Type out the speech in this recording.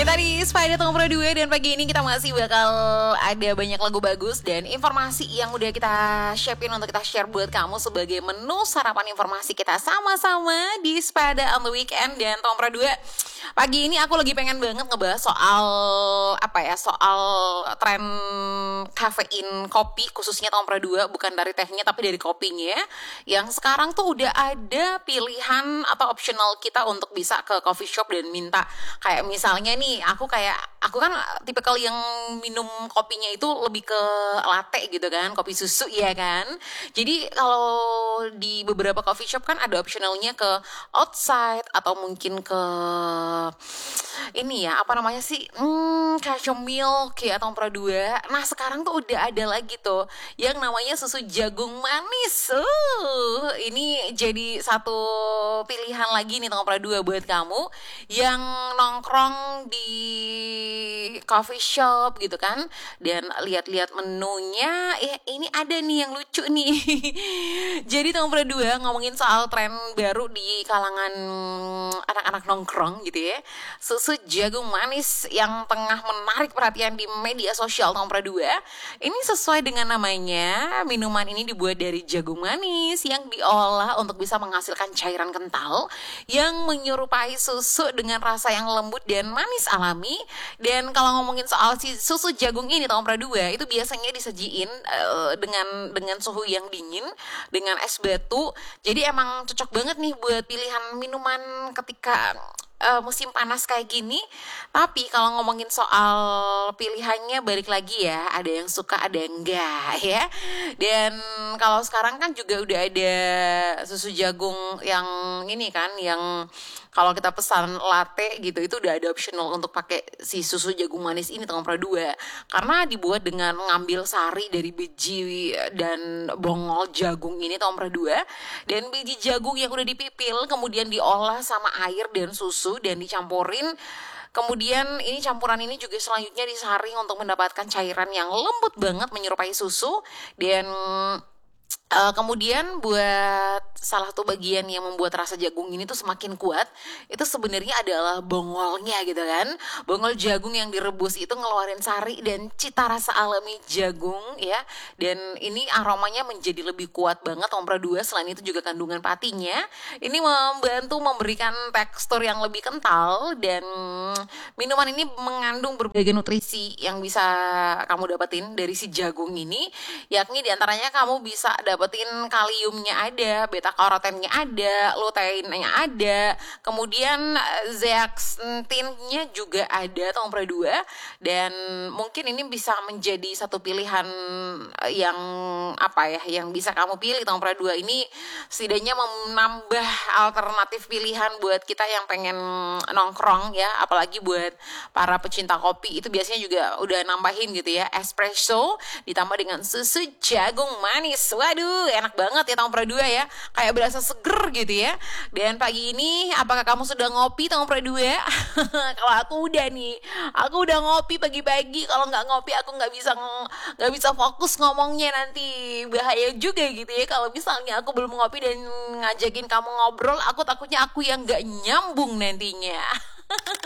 tadi Spider Tong Pro 2 dan pagi ini kita masih bakal ada banyak lagu bagus dan informasi yang udah kita siapin untuk kita share buat kamu sebagai menu sarapan informasi kita sama-sama di Spider on the Weekend dan Tong Pro 2. Pagi ini aku lagi pengen banget ngebahas soal soal tren kafein kopi, khususnya Tong Pro 2, bukan dari tehnya tapi dari kopinya. Yang sekarang tuh udah ada pilihan atau optional kita untuk bisa ke coffee shop dan minta, kayak misalnya nih, aku kan tipikal yang minum kopinya itu lebih ke latte gitu kan, kopi susu ya kan. Jadi kalau di beberapa coffee shop kan ada optionalnya ke outside atau mungkin ke ini ya, cashew milk ya, Tong Pro 2. Nah sekarang tuh udah ada lagi tuh yang namanya susu jagung manis. Ini jadi satu pilihan lagi nih Tong Pro 2 buat kamu yang nongkrong di coffee shop gitu kan, dan lihat-lihat menunya, ini ada nih yang lucu nih. Jadi Tong Pro 2 ngomongin soal tren baru di kalangan anak-anak nongkrong gitu ya, susu jagung manis yang tengah menarik perhatian di media sosial Tong Pro 2. Ini sesuai dengan namanya, minuman ini dibuat dari jagung manis yang diolah untuk bisa menghasilkan cairan kental yang menyerupai susu dengan rasa yang lembut dan manis alami. Dan kalau ngomongin soal si susu jagung ini Tong Pro 2, itu biasanya disajiin dengan suhu yang dingin, dengan es batu. Jadi emang cocok banget nih buat pilihan minuman ketika musim panas kayak gini. Tapi kalau ngomongin soal pilihannya, balik lagi ya, ada yang suka ada yang enggak ya. Dan kalau sekarang kan juga udah ada susu jagung yang ini kan, yang kalau kita pesan latte gitu, itu udah ada optional untuk pakai si susu jagung manis ini Tong Pro 2. Karena dibuat dengan ngambil sari dari biji dan bongol jagung ini Tong Pro 2. Dan biji jagung yang udah dipipil kemudian diolah sama air dan susu dan dicampurin. Kemudian campuran ini juga selanjutnya disaring untuk mendapatkan cairan yang lembut banget menyerupai susu. Dan kemudian buat salah satu bagian yang membuat rasa jagung ini tuh semakin kuat, itu sebenarnya adalah bongolnya gitu kan. Bongol jagung yang direbus itu ngeluarin sari dan cita rasa alami jagung ya. Dan ini aromanya menjadi lebih kuat banget Tong Pro 2. Selain itu juga kandungan patinya ini membantu memberikan tekstur yang lebih kental. Dan minuman ini mengandung berbagai nutrisi yang bisa kamu dapetin dari si jagung ini, yakni diantaranya kamu bisa dapetin kaliumnya ada, beta karotennya ada, luteinnya ada, kemudian zeaxanthinnya juga ada Tong Pro 2. Dan mungkin ini bisa menjadi satu pilihan yang yang bisa kamu pilih. Tong Pro 2 ini setidaknya menambah alternatif pilihan buat kita yang pengen nongkrong ya, apalagi buat para pecinta kopi itu biasanya juga udah nambahin gitu ya, espresso ditambah dengan susu jagung manis. Waduh, enak banget ya Tong Pro 2 ya. Kayak berasa seger gitu ya. Dan pagi ini apakah kamu sudah ngopi Tong Pro 2? Kalau aku udah nih. Aku udah ngopi pagi-pagi. Kalau nggak ngopi aku nggak bisa fokus ngomongnya nanti. Bahaya juga gitu ya kalau misalnya aku belum ngopi dan ngajakin kamu ngobrol, aku takutnya aku yang nggak nyambung nantinya.